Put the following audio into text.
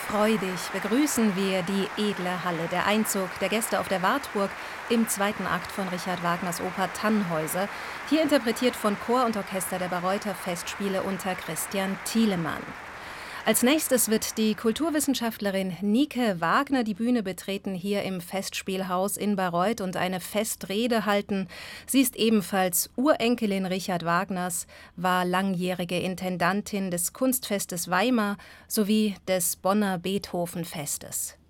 Freudig begrüßen wir die edle Halle, der Einzug der Gäste auf der Wartburg im zweiten Akt von Richard Wagners Oper Tannhäuser, hier interpretiert von Chor und Orchester der Bayreuther Festspiele unter Christian Thielemann. Als nächstes wird die Kulturwissenschaftlerin Nike Wagner die Bühne betreten, hier im Festspielhaus in Bayreuth und eine Festrede halten. Sie ist ebenfalls Urenkelin Richard Wagners, war langjährige Intendantin des Kunstfestes Weimar sowie des Bonner Beethovenfestes.